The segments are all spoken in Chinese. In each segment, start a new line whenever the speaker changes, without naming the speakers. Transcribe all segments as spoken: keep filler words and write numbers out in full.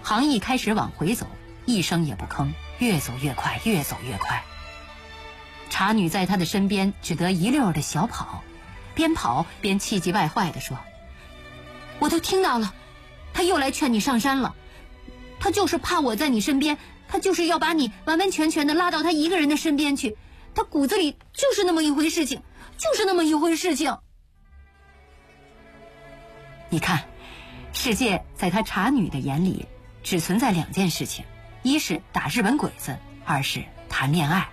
杭毅开始往回走，一声也不吭，越走越快，越走越快。茶女在他的身边只得一溜的小跑，边跑边气急败坏地说：“我都听到了，他又来劝你上山了。他就是怕我在你身边，他就是要把你完完全全的拉到他一个人的身边去。他骨子里就是那么一回事情，就是那么一回事情。”你看，世界在他茶女的眼里只存在两件事情，一是打日本鬼子，二是谈恋爱。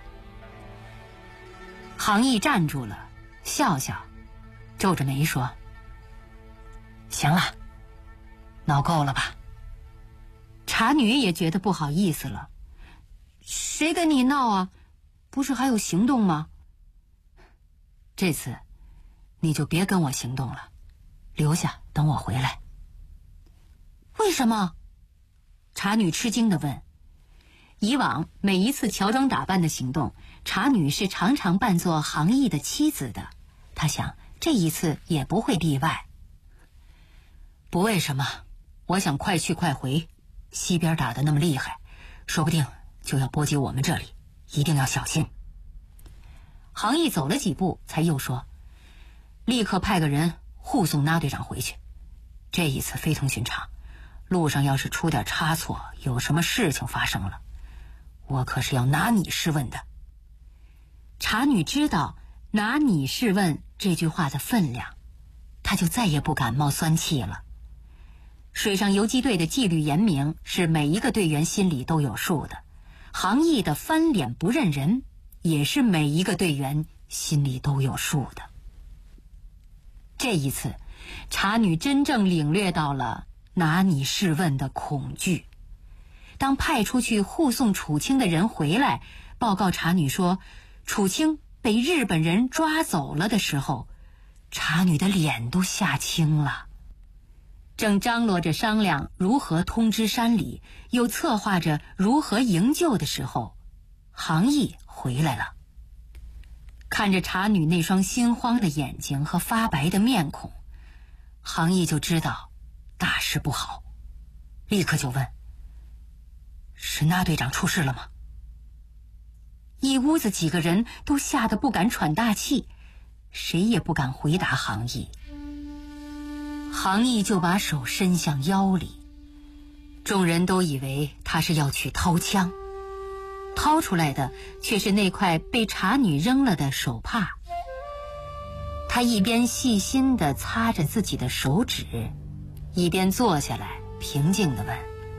杭毅站住了，笑笑，皱着眉说：“行了，闹够了吧？”茶女也觉得不好意思了：“谁跟你闹啊？不是还有行动吗？这次你就别跟我行动了，留下等我回来。”“为什么？”茶女吃惊地问。以往每一次乔装打扮的行动，茶女是常常扮作杭毅的妻子的，她想这一次也不会例外。“不为什么，我想快去快回，西边打得那么厉害，说不定就要波及我们这里，一定要小心。”杭毅走了几步才又说：“立刻派个人护送那队长回去，这一次非同寻常，路上要是出点差错，有什么事情发生了，我可是要拿你试问的。”茶女知道拿你试问这句话的分量，她就再也不敢冒酸气了。水上游击队的纪律严明是每一个队员心里都有数的，杭毅的翻脸不认人也是每一个队员心里都有数的。这一次茶女真正领略到了拿你试问的恐惧。当派出去护送楚清的人回来报告茶女说楚清被日本人抓走了的时候，茶女的脸都吓青了。正张罗着商量如何通知山里，又策划着如何营救的时候，杭毅回来了。看着茶女那双心慌的眼睛和发白的面孔，杭毅就知道大事不好，立刻就问：“是那队长出事了吗？”一屋子几个人都吓得不敢喘大气，谁也不敢回答杭毅。杭毅就把手伸向腰里，众人都以为他是要去掏枪，掏出来的却是那块被茶女扔了的手帕。他一边细心地擦着自己的手指，一边坐下来平静地问：“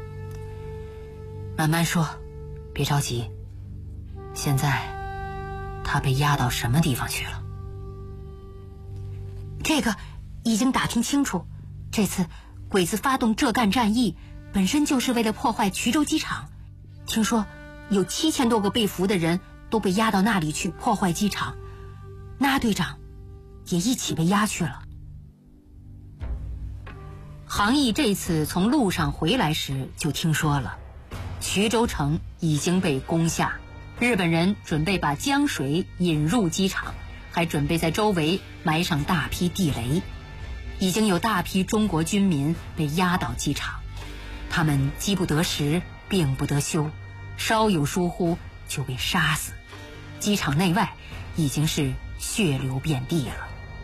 慢慢说，别着急，现在他被押到什么地方去了？”“这个已经打听清楚，这次鬼子发动浙赣战役本身就是为了破坏衢州机场，听说有七千多个被俘的人都被押到那里去破坏机场，那队长也一起被押去了。”杭毅这次从路上回来时就听说了，衢州城已经被攻下，日本人准备把江水引入机场，还准备在周围埋上大批地雷，已经有大批中国军民被押到机场，他们饥不得食，病不得休，稍有疏忽就被杀死，机场内外已经是血流遍地了。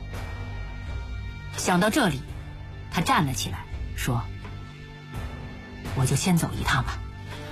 想到这里，他站了起来说：“我就先走一趟吧。”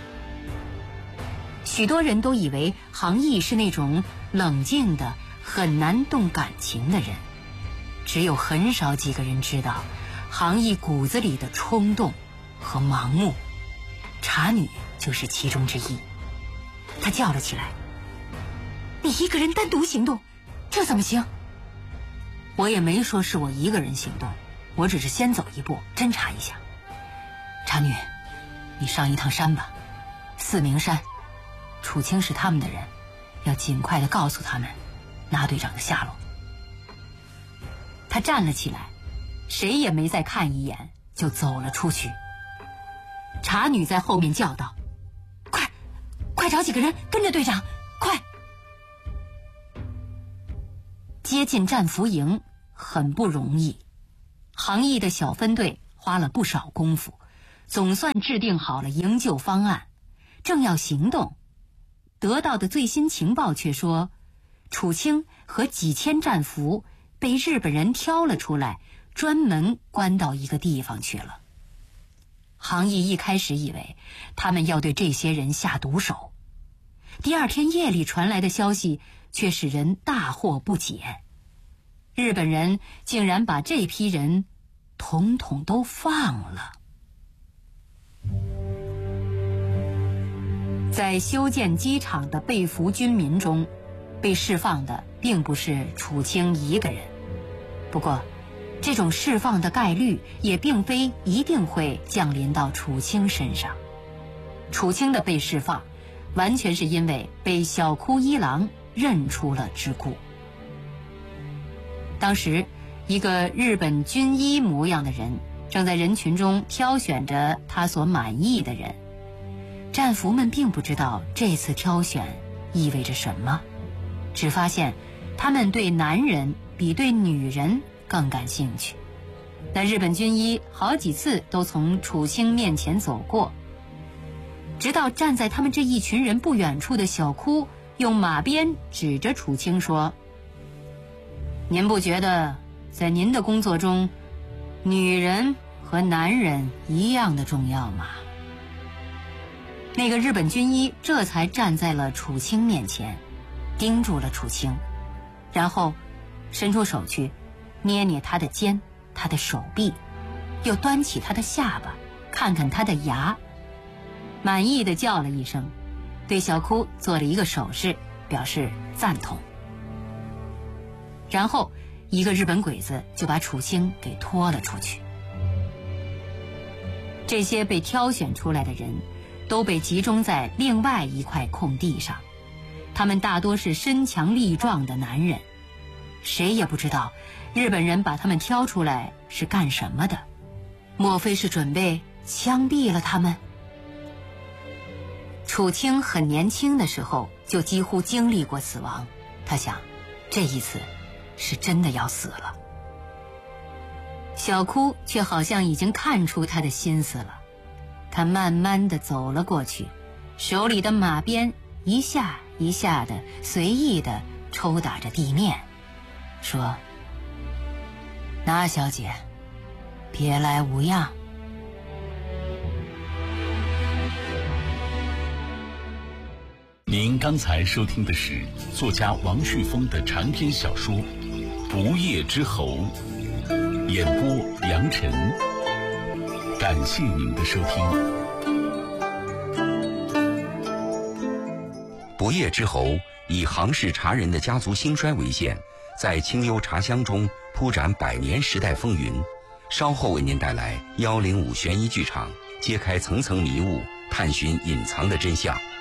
许多人都以为杭毅是那种冷静的很难动感情的人，只有很少几个人知道杭毅骨子里的冲动和盲目，茶女就是其中之一。他叫了起来：“你一个人单独行动，这怎么行？”“我也没说是我一个人行动，我只是先走一步，侦查一下。茶女，你上一趟山吧，四明山，楚清是他们的人，要尽快的告诉他们那队长的下落。”他站了起来，谁也没再看一眼，就走了出去。茶女在后面叫道：“快，快找几个人跟着队长，快！”接近战俘营很不容易，杭毅的小分队花了不少功夫， 总算制定好了营救方案，正要行动，得到的最新情报却说，楚清和几千战俘被日本人挑了出来，专门关到一个地方去了。杭义一开始以为他们要对这些人下毒手，第二天夜里传来的消息却使人大惑不解，日本人竟然把这批人统统都放了。在修建机场的被俘军民中，被释放的并不是楚清一个人，不过这种释放的概率也并非一定会降临到楚清身上。楚清的被释放完全是因为被小哭一郎认出了之故。当时一个日本军医模样的人正在人群中挑选着他所满意的人，战俘们并不知道这次挑选意味着什么，只发现他们对男人比对女人更感兴趣。那日本军医好几次都从楚清面前走过，直到站在他们这一群人不远处的小哭用马鞭指着楚清说：“您不觉得在您的工作中，女人和男人一样的重要吗？”那个日本军医这才站在了楚清面前，盯住了楚清，然后伸出手去捏捏他的肩，他的手臂，又端起他的下巴，看看他的牙，满意的叫了一声，对小哭做了一个手势，表示赞同。然后一个日本鬼子就把楚清给拖了出去。这些被挑选出来的人都被集中在另外一块空地上，他们大多是身强力壮的男人，谁也不知道日本人把他们挑出来是干什么的，莫非是准备枪毙了他们？楚清很年轻的时候就几乎经历过死亡，他想这一次是真的要死了。小哭却好像已经看出他的心思了，他慢慢地走了过去，手里的马鞭一下一下的随意地抽打着地面，说：“那小姐，别来无恙。”
您刚才收听的是作家王旭峰的长篇小说《不夜之侯》，演播杨晨。感谢您的收听。
不夜之侯以杭氏茶人的家族兴衰为线，在清幽茶香中铺展百年时代风云。稍后为您带来幺零五悬疑剧场，揭开层层迷雾，探寻隐藏的真相。